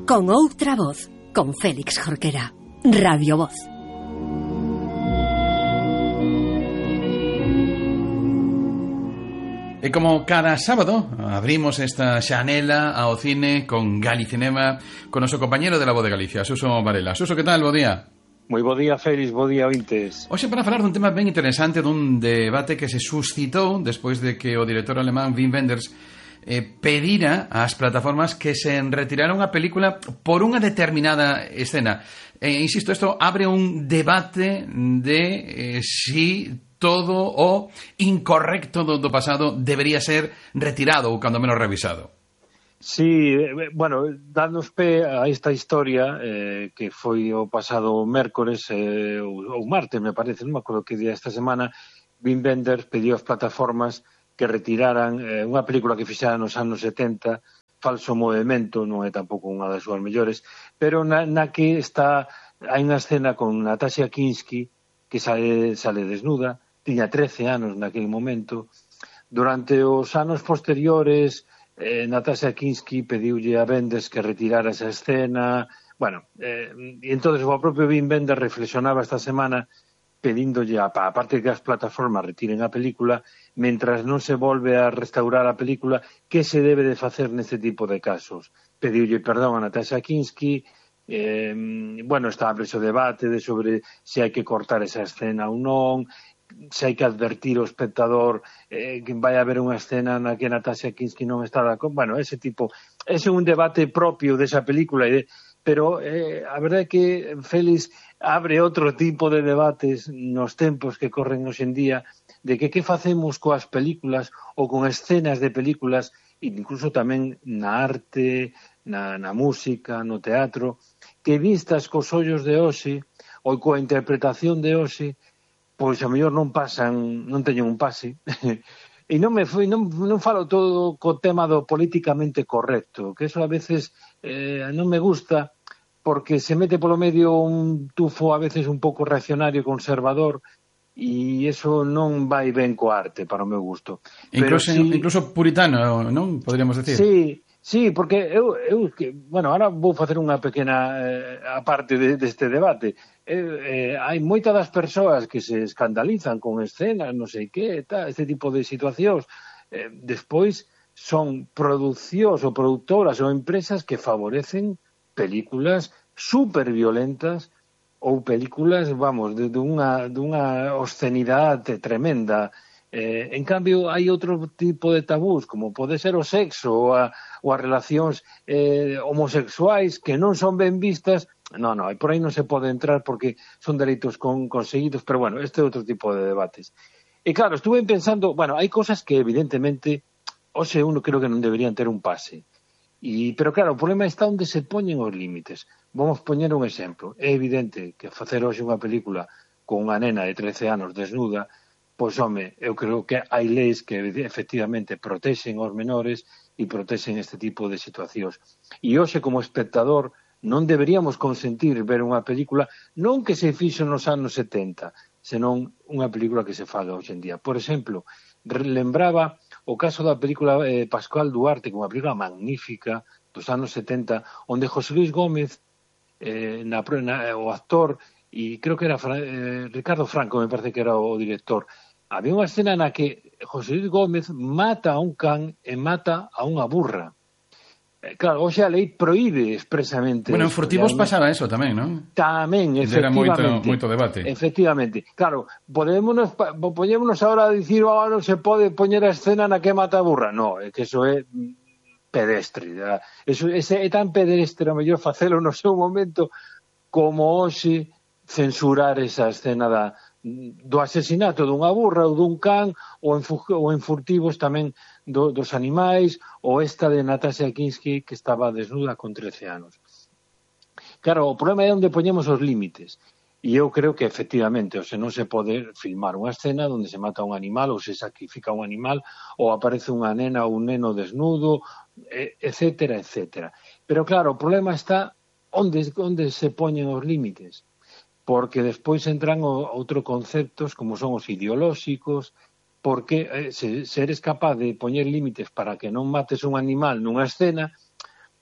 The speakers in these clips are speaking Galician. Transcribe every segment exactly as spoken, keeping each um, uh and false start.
Con outra voz, con Félix Jorquera. Radio Voz. E como cada sábado abrimos esta xanela ao cine con Galicinema, con noso compañero de la Voz de Galicia, Suso Varela. Suso, que tal? Bo día. Moi bo día, Félix, bo día, ointes. Hoxe para falar dun tema ben interesante, dun debate que se suscitou despois de que o director alemán Wim Wenders eh, pedira ás plataformas que se retiraron a película por unha determinada escena. Eh, insisto, isto abre un debate de eh, si todo o incorrecto do, do pasado debería ser retirado ou cando menos revisado. Sí, bueno, danos pé a esta historia eh, que foi o pasado mércores eh, ou martes, me parece, non me acordo que día esta semana, Wim Wenders pediu ás plataformas que retiraran eh, unha película que fixera nos anos setenta, Falso Movimento, non é tampouco unha das súas mellores, pero na, na que está, hai unha escena con Natasha Kinski que sale, sale desnuda, tiña trece anos naquele momento. Durante os anos posteriores, eh, Natasha Kinski pediulle a Wenders que retirara esa escena. Bueno, eh, e entonces o propio Wim Wenders reflexionaba esta semana pedíndolle, a, a parte que as plataformas retiren a película, mentras non se volve a restaurar a película, que se debe de facer neste tipo de casos? Pediulle perdón a Natasha Kinski. Eh, bueno, está abre o debate de sobre se hai que cortar esa escena ou non, se hai que advertir ao espectador eh, que vai haber unha escena na que Natasha Kinski non está de acordo. Bueno, ese tipo, ese é un debate propio desa película, pero eh, a verdade é que Félix abre outro tipo de debates nos tempos que corren hoxe en día, de que que facemos coas películas ou con escenas de películas, incluso tamén na arte, na, na música, no teatro, que vistas cos ollos de hoxe ou coa interpretación de hoxe, pois a mellor non pasan, non teñen un pase. E non me foi, non, non falo todo co tema do políticamente correcto, que eso a veces eh, non me gusta, porque se mete polo medio un tufo a veces un pouco reaccionario e conservador, e eso non vai ben co arte, para o meu gusto. Incluso, si, incluso puritano, non? Podríamos decir. Sí, sí, porque eu, eu que, bueno, ahora vou facer unha pequena eh, aparte de, deste debate. Eh, eh, hai moitas das persoas que se escandalizan con escenas, non sei que, tal, este tipo de situacións. Eh, despois son producións ou produtoras ou empresas que favorecen películas super violentas ou películas, vamos, de, de unha, de unha obscenidade tremenda. Eh, en cambio, hai outro tipo de tabús, como pode ser o sexo ou, a, ou as relacións eh, homosexuais que non son ben vistas. Non, non, por aí non se pode entrar porque son dereitos con, conseguidos, pero bueno, este é outro tipo de debates. E claro, estuve pensando, bueno, hai cosas que evidentemente, hoxe uno creo que non deberían ter un pase. E, pero claro, o problema está onde se poñen os límites. Vamos poñer un exemplo. É evidente que facer hoxe unha película con unha nena de trece anos desnuda, pois, home, eu creo que hai leis que efectivamente protexen os menores e protexen este tipo de situacións. E hoxe, como espectador, non deberíamos consentir ver unha película non que se fixo nos anos setenta, senón unha película que se faga hoxe en día. Por exemplo, lembraba o caso da película eh, Pascual Duarte, unha película magnífica dos anos setenta, onde José Luis Gómez, eh, na, na, o actor, e creo que era eh, Ricardo Franco, me parece que era o director, había unha escena na que José Luis Gómez mata a un can e mata a unha burra. Claro, hoxe a lei proíbe expresamente. Bueno, en Furtivos pasaba eso tamén, non? Tamén, efectivamente. Era moito, moito debate. Efectivamente. Claro, podémonos, podémonos ahora dicir, oh, non se pode poñer a escena na que mata a burra. No, é que eso é pedestre. Eso, ese é tan pedestre, a mellor facelo no seu momento, como hoxe censurar esa escena da, do asesinato dunha burra ou dun can, ou en, ou en Furtivos tamén do, dos animais, ou esta de Natasha Kinski que estaba desnuda con trece anos. Claro, o problema é onde poñemos os límites. E eu creo que efectivamente, o se non se pode filmar unha escena onde se mata un animal ou se sacrifica un animal ou aparece unha nena ou un neno desnudo, etcétera, etcétera. Pero claro, o problema está onde, onde se poñen os límites. Porque despois entran o, outro conceptos como son os ideolóxicos, porque eh, se, se eres capaz de poñer límites para que non mates un animal nunha escena,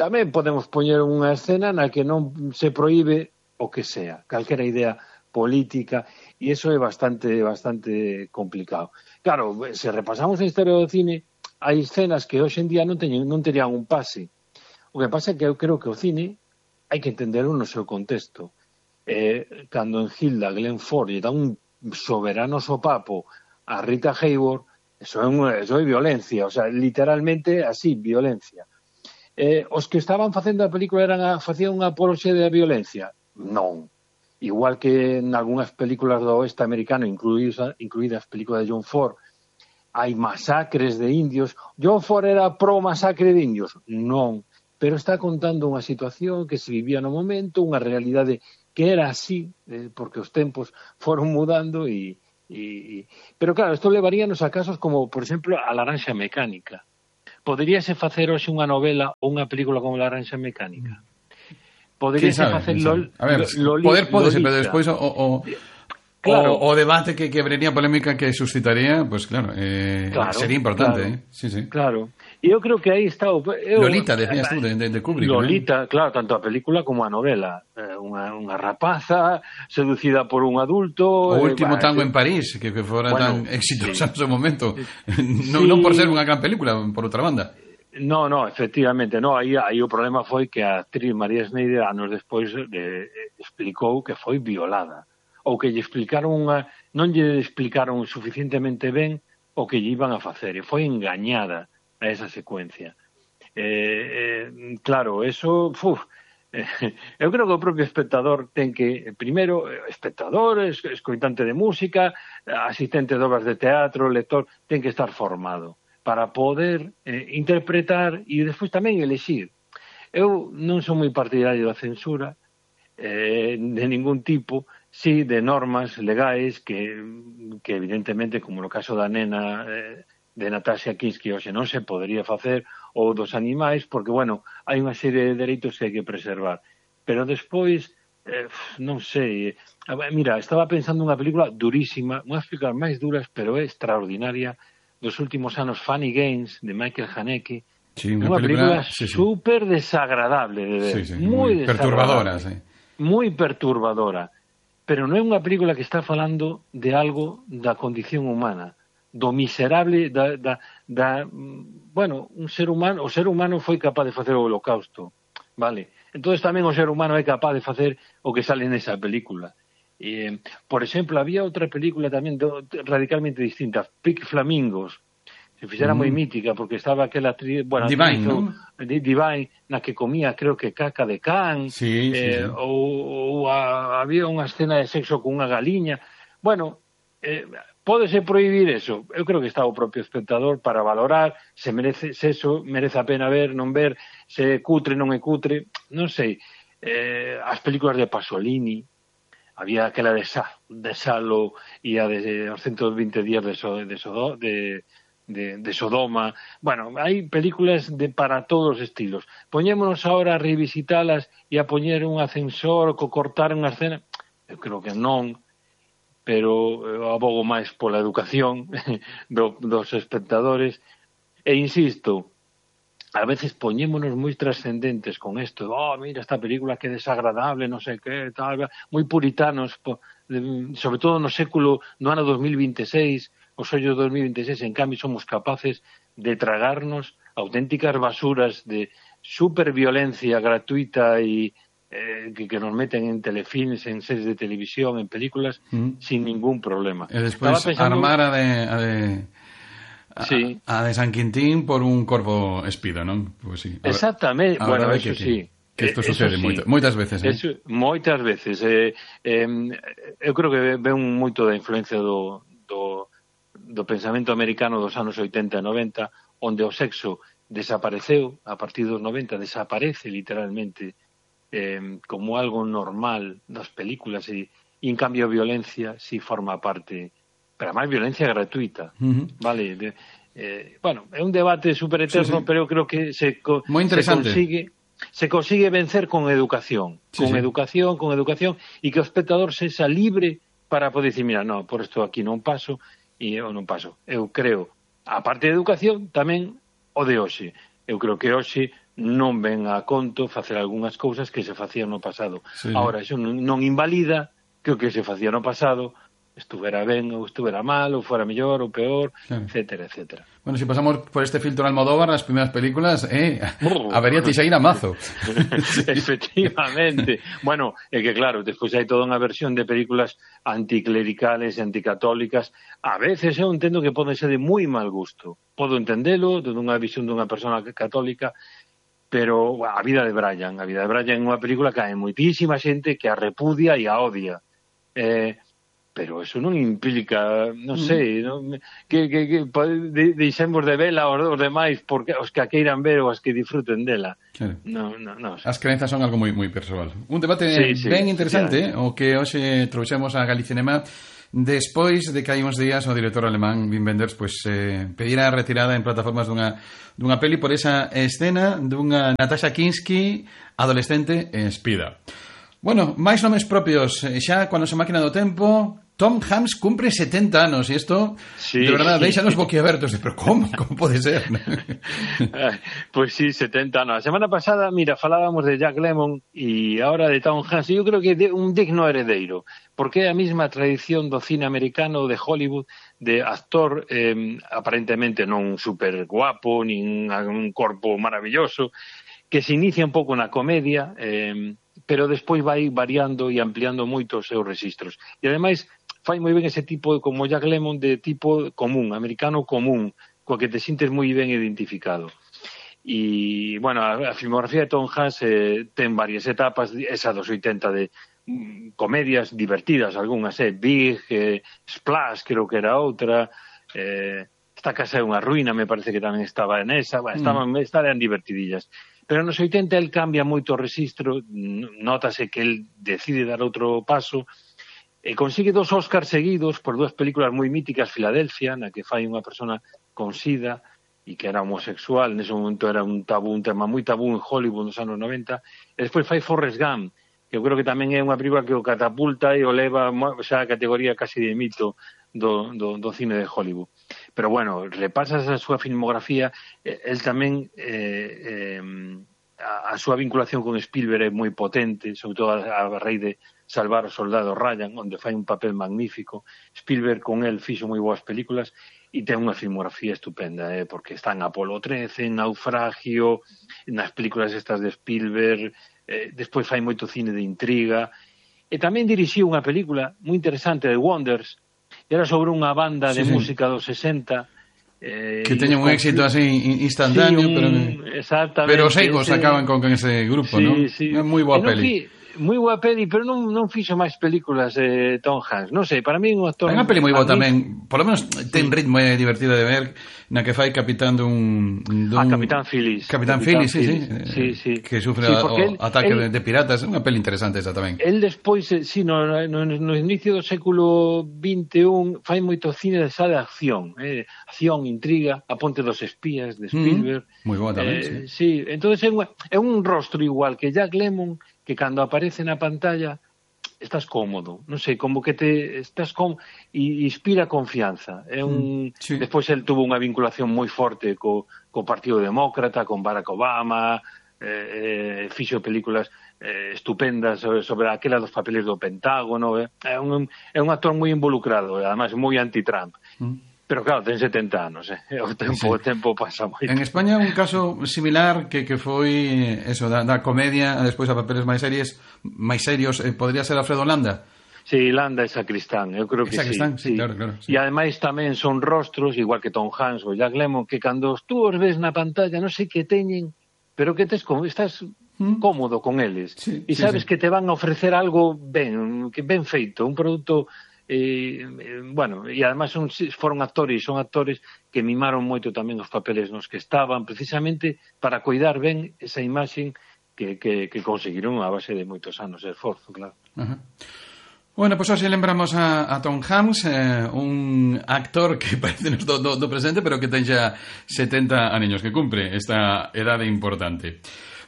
tamén podemos poñer unha escena na que non se proíbe o que sea, calquera idea política, e iso é bastante bastante complicado. Claro, se repasamos a historia do cine, hai escenas que hoxe en día non teñen, non terían un pase. O que pasa é que eu creo que o cine hai que entenderlo no seu contexto. Eh, cando en Hilda Glenn Ford lle dá un soberano sopapo a Rita Hayworth, eso é, un, eso é violencia, o sea, literalmente así, violencia. Eh, os que estaban facendo a película eran a, facían unha apoloxía da violencia? Non. Igual que en algunhas películas do oeste americano, incluídas, incluídas películas de John Ford, hai masacres de indios. John Ford era pro masacre de indios? Non. Pero está contando unha situación que se vivía no momento, unha realidade que era así, eh, porque os tempos foron mudando e, e, e... Pero claro, isto levaríanos a casos como, por exemplo, a Laranxa Mecánica. Poderíase facer hoxe unha novela ou unha película como Laranxa Mecánica? Poderíase facer Lol, a ver, Loli, poder podese, Lolita. pero despois o, o, claro. o, o debate que, que habría polémica que suscitaría, pues claro, eh, claro sería importante, claro, eh? Sí, sí. Claro. E eu creo que aí está o... Eu, Lolita, decías tú, de, de Kubrick. Lolita, ¿no? claro, tanto a película como a novela. Eh, unha, unha rapaza seducida por un adulto... O último eh, tango eh, en París, que, que fora bueno, tan exitosa sí. en seu momento. non, Sí. non por ser unha gran película, por outra banda. No, no, efectivamente, no, aí, aí o problema foi que a actriz María Schneider anos despois de, explicou que foi violada, ou que lle explicaron unha, non lle explicaron suficientemente ben o que lle iban a facer, e foi engañada a esa secuencia. Eh, eh, claro, eso, uf, eh, eu creo que o propio espectador ten que, primeiro, espectador, escoitante de música, asistente de obras de teatro, lector, ten que estar formado para poder eh, interpretar e despois tamén elexir. Eu non son moi partidario da censura eh, de ningún tipo, sí de normas legais que, que evidentemente, como no caso da nena eh, de Natasha Kinski, hoxe non se podería facer, ou dos animais, porque, bueno, hai unha serie de dereitos que hai que preservar. Pero despois, eh, non sei, mira, estaba pensando unha película durísima, unhas películas máis duras, pero é extraordinaria, dos últimos anos, Funny Games, de Michael Haneke, sí, unha película, película sí, sí. super desagradable de ver, sí, sí, moi, moi perturbadora, sí. moi perturbadora, pero non é unha película que está falando de algo da condición humana, do miserable, da, da, da bueno, un ser humano, o ser humano foi capaz de facer o Holocausto, vale? Entonces tamén o ser humano é capaz de facer o que sale nesa película. Eh, por exemplo, había outra película tamén do, radicalmente distinta, Pink Flamingos, se fixera mm. moi mítica, porque estaba aquela actriz, bueno, Divine, actriz, ¿no? Divine, na que comía, creo que caca de can, sí, eh, sí, sí. ou, ou a, había unha escena de sexo con unha galiña. Bueno, eh, pódese prohibir eso. Eu creo que está o propio espectador para valorar se merece, se eso merece a pena ver, non ver, se é cutre, non é cutre, non sei. Eh, as películas de Pasolini, había aquela de, Sa, de Salo e a de os ciento vinte días de, so, de, Sodo, de, de, de Sodoma. Bueno, hai películas de para todos os estilos. Poñémonos ahora a revisitalas e a poñer un ascensor ou cortar unha escena. Eu creo que non, pero eu abogo máis pola educación do, dos espectadores. E insisto, a veces poñémonos moi trascendentes con isto, oh, mira esta película que desagradable, non sei que, tal, moi puritanos, sobre todo no século, no ano dos mil veintiséis, os ollos dos mil veintiséis, en cambio somos capaces de tragarnos auténticas basuras de superviolencia gratuita e eh, que, que nos meten en telefilms, en series de televisión, en películas, mm. sin ningún problema. E despois pensando... armar a de... A de... A, sí. a de San Quintín por un corvo espido, non? Pues sí. Ahora, exactamente, bueno, eso que, sí. Que isto sucede sí. moito, moitas veces, eh? Eso, moitas veces. Eh, eh, eu creo que ven moito da influencia do, do, do pensamento americano dos anos oitenta e noventa, onde o sexo desapareceu, a partir dos noventa desaparece literalmente eh, como algo normal das películas e, e en cambio a violencia si forma parte... pero máis violencia gratuita, uh-huh. vale? De, eh, bueno, é un debate super eterno, sí, sí. pero eu creo que se, co, se consigue se consigue vencer con educación, sí, con sí. educación, con educación, e que o espectador sexa libre para poder dicir, mira, no, por isto aquí non paso, e eu non paso. Eu creo, a parte de educación, tamén o de hoxe. Eu creo que hoxe non ven a conto facer algunhas cousas que se facían no pasado. Sí. Ahora, iso non, non invalida que o que se facía no pasado estuvera ben ou estuvera mal, ou fora mellor ou peor, claro. etcétera, etcétera. Bueno, si pasamos por este filtro Almodóvar, las primeras películas, eh, habería que ir a mazo. Efectivamente. Bueno, é que claro, despois hai toda unha versión de películas anticlericales e anticatólicas. A veces eu entendo que poden ser de moi mal gusto. Podo entendelo, dunha visión dunha persona católica, pero a vida de Brian, a vida de Brian é unha película que hai moitísima xente que a repudia e a odia. Eh, pero eso non implica, non sei, non, que, que, que de, deixemos de vela os, os demais porque os que a queiran ver ou os que disfruten dela. Claro. No, no, no. As crenzas son algo moi moi persoal. Un debate sí, sí, ben interesante, sí, o que hoxe trouxemos a Galicinema despois de que hai uns días o director alemán Wim Wenders pues, eh, pedira a retirada en plataformas dunha, dunha peli por esa escena dunha Natasha Kinski adolescente en Espida. Bueno, máis nomes propios. Xa, cuando se máquina do tempo, Tom Hanks cumpre setenta anos e isto, sí, de verdade, deixanos boquiabertos. Pero como? Como pode ser? Pois pues sí, setenta anos. A semana pasada, mira, falábamos de Jack Lemmon e ahora de Tom Hanks. Eu creo que é un digno heredeiro, porque é a mesma tradición do cine americano de Hollywood, de actor eh, aparentemente non super guapo, nin un corpo maravilloso, que se inicia un pouco na comedia, eh, pero despois vai variando e ampliando moito os seus registros. E ademais fai moi ben ese tipo, como Jack Lemmon, de tipo común, americano común, coa que te sintes moi ben identificado. E, bueno, a, a filmografía de Tom Hanks eh, ten varias etapas, esa dos oitenta de mm, comedias divertidas, algunhas, eh, Big, eh, Splash, creo que era outra, eh, Esta casa é unha ruína, me parece que tamén estaba en esa, bueno, estaban, mm. estaban divertidillas. Pero nos oitenta el cambia moito o rexistro, notase que el decide dar outro paso, e consigue dos Óscar seguidos por dúas películas moi míticas, Filadelfia, na que fai unha persona con sida e que era homosexual, nese momento era un tabú, un tema moi tabú en Hollywood nos anos noventa, e despois fai Forrest Gump, que eu creo que tamén é unha película que o catapulta e o leva xa a categoría casi de mito do, do, do cine de Hollywood. Pero bueno, repasas a súa filmografía, el tamén eh, eh, a, a súa vinculación con Spielberg é moi potente, sobre todo a, a raíz de Salvar o soldado Ryan, onde fai un papel magnífico. Spielberg con el fixo moi boas películas e ten unha filmografía estupenda, eh, porque está en Apolo trece, en Naufragio, nas películas estas de Spielberg, eh, despois fai moito cine de intriga, e tamén dirixiu unha película moi interesante de Wonders. Era sobre unha banda de sí, música dos sesenta eh, que teña un éxito así instantáneo, sí, un, pero pero os egos acaban con, con ese grupo, sí, ¿no? Sí. É moi boa peli. Moi boa peli, pero non, non fixo máis películas eh, Tom Hanks. Non sei, para mí un actor... É unha peli moi boa tamén, por lo menos ten ritmo e divertida de ver, na que fai capitán dun... dun... Ah, Capitán Phillips. Capitán, Capitán Phillips, sí, sí, sí, sí. Que sufre sí, o el, ataque el, de, de piratas. É unha peli interesante esa tamén. El despois, sí, no, no, no inicio do século vinte e un, fai moito cine de sala de acción, eh, acción, intriga, A Ponte dos Espías, de Spielberg. Mm, moi boa tamén, eh, sí. Sí, entonces é un, é un rostro igual que Jack Lemmon, que cando aparece na pantalla estás cómodo, non sei, como que te estás com e inspira confianza. É un mm, sí. Despois el tuvo unha vinculación moi forte co, co Partido Demócrata, con Barack Obama, eh, eh, fixo películas eh, estupendas sobre, sobre aquela dos papeles do Pentágono, eh. É un é un actor moi involucrado, e además moi anti-Trump. Mm. Pero claro, ten setenta anos, eh? o tempo, sí. o tempo pasa moito. En España un caso similar que, que foi eso, da, da comedia, despois a papeles máis series, máis serios, eh, podría ser Alfredo Landa? Sí, Landa é Sacristán, eu creo que Sacristán, sí. sí, sí. Claro, claro, sí. E ademais tamén son rostros, igual que Tom Hanks ou Jack Lemmon, que cando tú os ves na pantalla, non sei que teñen, pero que tes como, estás ¿Mm? cómodo con eles. Sí, e sabes sí, sí. que te van a ofrecer algo ben, que ben feito, un produto... Eh, eh, bueno, e además son, foron actores, son actores que mimaron moito tamén os papeles nos que estaban, precisamente para cuidar ben esa imaxe que, que, que conseguiron a base de moitos anos de esforzo, claro. Ajá. Bueno, pois pues hoxe lembramos a, a Tom Hanks, eh, un actor que parece do, do, do presente, pero que ten xa setenta anos, que cumpre esta edade importante.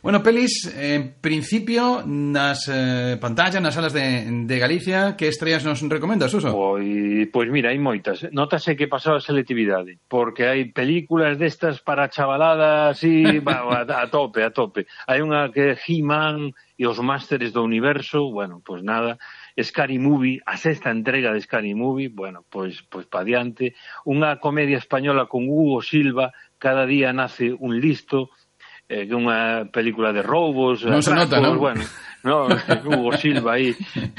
Bueno, pelis, en principio, nas eh, pantallas, nas salas de, de Galicia, que estreas nos recomendas, Suso? Pois, pois mira, hai moitas. Notase que pasou a selectividade, porque hai películas destas para chavalada así, a, a tope, a tope. Hai unha que é He-Man e os Másteres do Universo, bueno, pois nada. Scary Movie, a sexta entrega de Scary Movie, bueno, pois, pois pa diante. Unha comedia española con Hugo Silva, Cada día nace un listo, eh, que é unha película de roubos, non se nota, non? Bueno, no, Hugo Silva aí.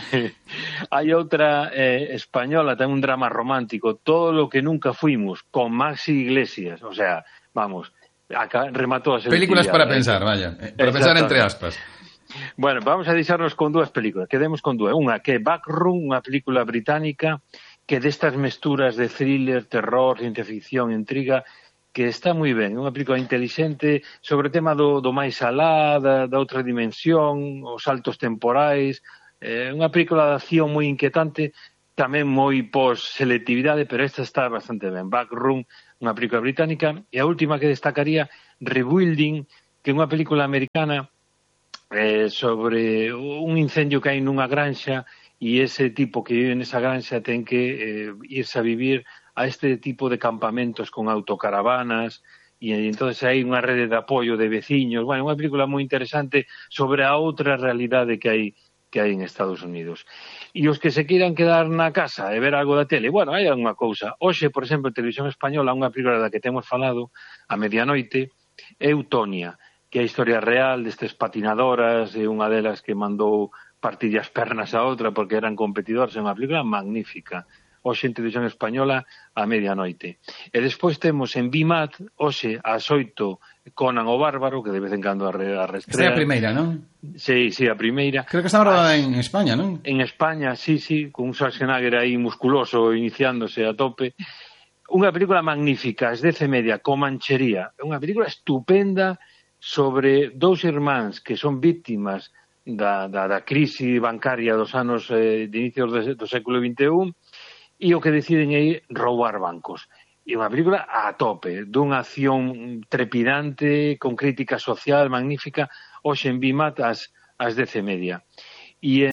Hai outra eh, española, ten un drama romántico, Todo lo que nunca fuimos, con Maxi Iglesias, o sea, vamos, acá rematou a selectividade. Películas para pensar, vaya, para pensar entre aspas. Bueno, vamos a deixarnos con dúas películas, quedemos con dúas. Unha que é Backroom, unha película británica que destas mesturas de thriller, terror, ciencia ficción, intriga, que está moi ben, unha película intelixente sobre o tema do, do máis alá, da, da outra dimensión, os saltos temporais, eh, unha película de acción moi inquietante, tamén moi pos-selectividade, pero esta está bastante ben. Backroom, unha película británica, e a última que destacaría, Rebuilding, que é unha película americana eh, sobre un incendio que hai nunha granxa, e ese tipo que vive nesa granxa ten que eh, irse a vivir a este tipo de campamentos con autocaravanas, e entonces hai unha rede de apoio de veciños. Bueno, unha película moi interesante sobre a outra realidade que hai que hai en Estados Unidos. E os que se queiran quedar na casa e ver algo da tele, bueno, hai unha cousa. Hoxe, por exemplo, en Televisión Española, unha película da que temos falado a medianoite, é Eutonia, que é a historia real destes patinadoras, e unha delas que mandou partir as pernas a outra porque eran competidores. É unha película magnífica. Hoxe en Televisión Española a medianoite. E despois temos en B M A T, hoxe ás oito, Conan o Bárbaro, que de vez en cando a restrea. Esta é a primeira, non? Sí, sí, a primeira. Creo que está rodada en España, non? En España, sí, sí, con un Schwarzenegger aí musculoso iniciándose a tope. Unha película magnífica, es dece media, Comanchería. Unha película estupenda sobre dous irmáns que son víctimas da, da, da crise bancaria dos anos eh, de inicios do, do século vinte e un, e o que deciden é roubar bancos. E unha película a tope, dunha acción trepidante, con crítica social magnífica, hoxe en B M A T ás, ás dece media. E